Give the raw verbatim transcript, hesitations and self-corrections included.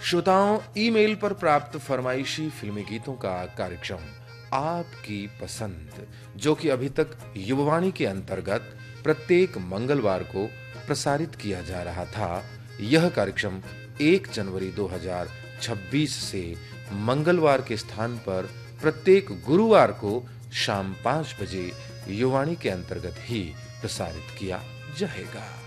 श्रोताओं, ईमेल पर प्राप्त फरमाइशी फिल्मी गीतों का कार्यक्रम आपकी पसंद, जो कि अभी तक युववाणी के अंतर्गत प्रत्येक मंगलवार को प्रसारित किया जा रहा था, यह कार्यक्रम एक जनवरी दो हज़ार छब्बीस से मंगलवार के स्थान पर प्रत्येक गुरुवार को शाम पाँच बजे युववाणी के अंतर्गत ही प्रसारित किया जाएगा।